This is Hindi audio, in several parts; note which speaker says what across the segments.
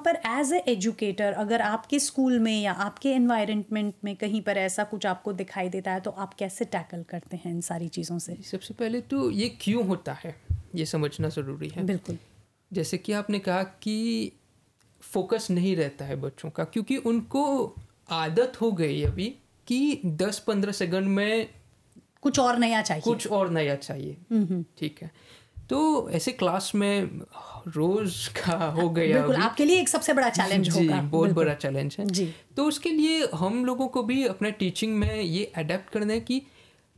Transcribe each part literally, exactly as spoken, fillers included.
Speaker 1: पर एज ए एजुकेटर अगर आपके स्कूल में या आपके एनवायरनमेंट में कहीं पर ऐसा कुछ आपको दिखाई देता है तो आप कैसे टैकल करते हैं इन सारी चीज़ों से?
Speaker 2: सबसे पहले तो ये क्यों होता है ये समझना ज़रूरी है।
Speaker 1: बिल्कुल।
Speaker 2: जैसे कि आपने कहा कि फोकस नहीं रहता है बच्चों का, क्योंकि उनको आदत हो गई अभी कि दस पंद्रह सेकंड में
Speaker 1: कुछ और नया चाहिए,
Speaker 2: कुछ और नया चाहिए। ठीक है, तो ऐसे क्लास में रोज का हो गया।
Speaker 1: बिल्कुल, आपके लिए एक सबसे बड़ा चैलेंज होगा।
Speaker 2: जी, बहुत बड़ा चैलेंज है
Speaker 1: जी।
Speaker 2: तो उसके लिए हम लोगों को भी अपने टीचिंग में ये अडेप्ट करना है कि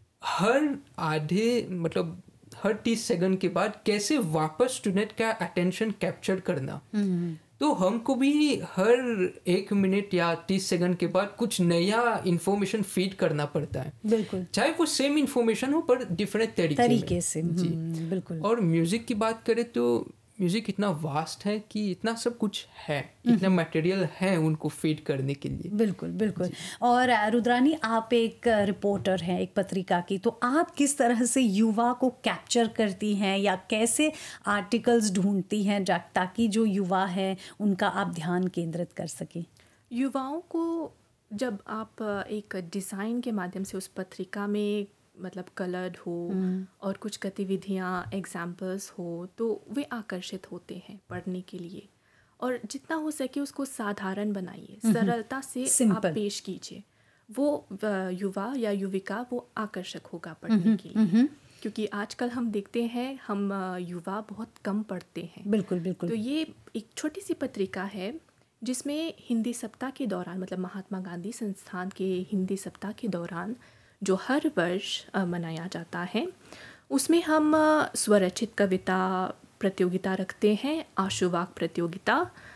Speaker 2: हर आधे मतलब हर तीस सेकंड के बाद कैसे वापस स्टूडेंट का अटेंशन कैप्चर करना। तो हमको भी हर एक मिनट या तीस सेकंड के बाद कुछ नया इन्फॉर्मेशन फीड करना पड़ता है।
Speaker 1: बिल्कुल,
Speaker 2: चाहे वो सेम इन्फॉर्मेशन हो पर डिफरेंट तरीके
Speaker 1: तरीके से।
Speaker 2: जी
Speaker 1: बिल्कुल।
Speaker 2: और म्यूजिक की बात करें तो म्यूजिक इतना वास्ट है कि इतना सब कुछ है, इतना मटेरियल है उनको फीड करने के लिए।
Speaker 1: बिल्कुल बिल्कुल। और रुद्रानी, आप एक रिपोर्टर हैं एक पत्रिका की, तो आप किस तरह से युवा को कैप्चर करती हैं या कैसे आर्टिकल्स ढूंढती हैं ताकि जो युवा है उनका आप ध्यान केंद्रित कर सकें?
Speaker 3: युवाओं को जब आप एक डिज़ाइन के माध्यम से उस पत्रिका में मतलब कलर्ड हो और कुछ गतिविधियाँ एग्जाम्पल्स हो तो वे आकर्षित होते हैं पढ़ने के लिए। और जितना हो सके उसको साधारण बनाइए, सरलता से आप पेश कीजिए, वो युवा या युविका वो आकर्षक होगा पढ़ने के लिए। क्योंकि आजकल हम देखते हैं हम युवा बहुत कम पढ़ते हैं।
Speaker 1: बिल्कुल बिल्कुल।
Speaker 3: तो ये एक छोटी सी पत्रिका है जिसमें हिंदी सप्ताह के दौरान मतलब महात्मा गांधी संस्थान के हिंदी सप्ताह के दौरान जो हर वर्ष मनाया जाता है उसमें हम स्वरचित कविता प्रतियोगिता रखते हैं, आशुवाक प्रतियोगिता,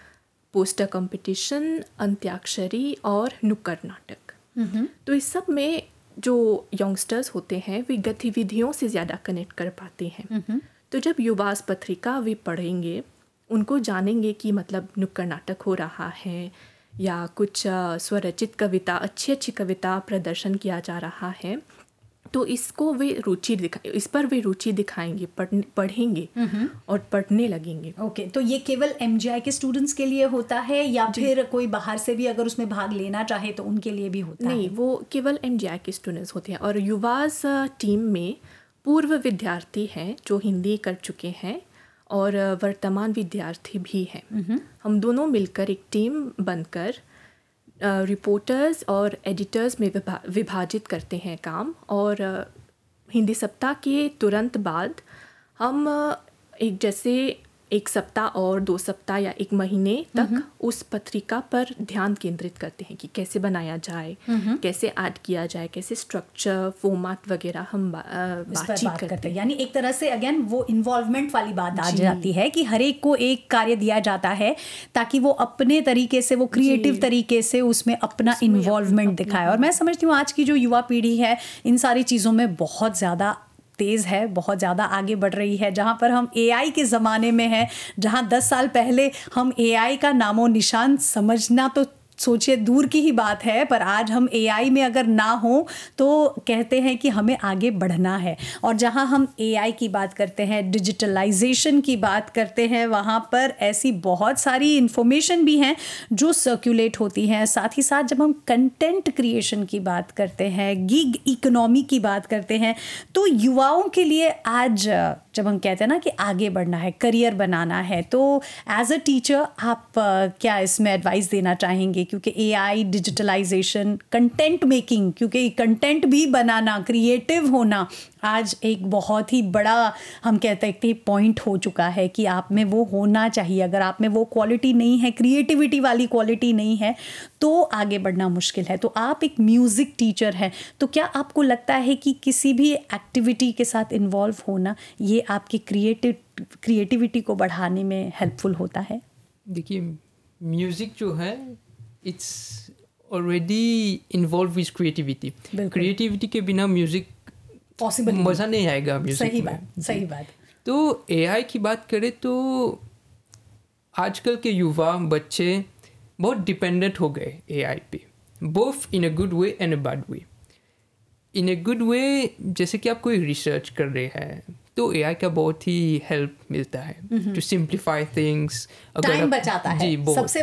Speaker 3: पोस्टर कंपटीशन, अंत्याक्षरी और नुक्कड़ नाटक। तो इस सब में जो यंगस्टर्स होते हैं वे गतिविधियों से ज़्यादा कनेक्ट कर पाते हैं। तो जब युवा पत्रिका वे पढ़ेंगे उनको जानेंगे कि मतलब नुक्कड़ नाटक हो रहा है या कुछ स्वरचित कविता, अच्छी अच्छी कविता प्रदर्शन किया जा रहा है, तो इसको वे रुचि दिखा इस पर वे रुचि दिखाएंगे, पढ़ेंगे और पढ़ने लगेंगे।
Speaker 1: ओके, तो ये केवल एमजीआई के स्टूडेंट्स के लिए होता है या फिर कोई बाहर से भी अगर उसमें भाग लेना चाहे तो उनके लिए भी होता
Speaker 3: नहीं,
Speaker 1: है?
Speaker 3: नहीं, वो केवल एमजीआई के स्टूडेंट्स होते हैं। और युवास टीम में पूर्व विद्यार्थी हैं जो हिंदी कर चुके हैं और वर्तमान विद्यार्थी भी हैं। हम दोनों मिलकर एक टीम बनकर रिपोर्टर्स और एडिटर्स में विभा, विभाजित करते हैं काम। और हिंदी सप्ताह के तुरंत बाद हम एक जैसे एक सप्ताह और दो सप्ताह या एक महीने तक उस पत्रिका पर ध्यान केंद्रित करते हैं कि कैसे बनाया जाए, कैसे ऐड किया जाए, कैसे स्ट्रक्चर फॉर्मेट वगैरह हम बा, बातचीत
Speaker 1: बात
Speaker 3: करते हैं।
Speaker 1: यानी एक तरह से अगेन वो इन्वॉल्वमेंट वाली बात आ जाती है कि हर एक को एक कार्य दिया जाता है ताकि वो अपने तरीके से, वो क्रिएटिव तरीके से उसमें अपना इन्वॉल्वमेंट दिखाए। और मैं समझती हूँ आज की जो युवा पीढ़ी है इन सारी चीज़ों में बहुत ज़्यादा तेज़ है, बहुत ज़्यादा आगे बढ़ रही है। जहाँ पर हम एआई के ज़माने में हैं, जहाँ दस साल पहले हम एआई का नामो निशान समझना तो सोचिए दूर की ही बात है, पर आज हम एआई में अगर ना हो तो कहते हैं कि हमें आगे बढ़ना है। और जहां हम एआई की बात करते हैं, डिजिटलाइजेशन की बात करते हैं, वहां पर ऐसी बहुत सारी इन्फॉर्मेशन भी हैं जो सर्कुलेट होती हैं। साथ ही साथ जब हम कंटेंट क्रिएशन की बात करते हैं, गिग इकोनॉमी की बात करते हैं, तो युवाओं के लिए आज जब हम कहते हैं ना कि आगे बढ़ना है, करियर बनाना है, तो एज अ टीचर आप क्या इसमें एडवाइस देना चाहेंगे? क्योंकि एआई, डिजिटलाइजेशन, कंटेंट मेकिंग, क्योंकि कंटेंट भी बनाना, क्रिएटिव होना आज एक बहुत ही बड़ा हम कहते हैं कि पॉइंट हो चुका है कि आप में वो होना चाहिए। अगर आप में वो क्वालिटी नहीं है, क्रिएटिविटी वाली क्वालिटी नहीं है, तो आगे बढ़ना मुश्किल है। तो आप एक म्यूज़िक टीचर हैं, तो क्या आपको लगता है कि किसी भी एक्टिविटी के साथ इन्वॉल्व होना ये आपकी क्रिएटिव क्रिएटिविटी को बढ़ाने में हेल्पफुल होता है?
Speaker 2: देखिए, म्यूज़िक जो है it's already involve with creativity. Creativity के बिना म्यूज़िक
Speaker 1: पॉसिबल
Speaker 2: मज़ा नहीं आएगा म्यूज़िक
Speaker 1: सही
Speaker 2: में।
Speaker 1: बात, सही बात।
Speaker 2: तो एआई की बात करें तो आजकल के युवा बच्चे बहुत डिपेंडेंट हो गए एआई पे, both in a good way and a bad way. In a good way जैसे कि आप कोई रिसर्च कर रहे हैं तो एआई का बहुत ही हेल्प मिलता है टू सिंप्लीफाई थिंग्स,
Speaker 1: टाइम बचाता है।
Speaker 2: जी, बहुत।
Speaker 1: सबसे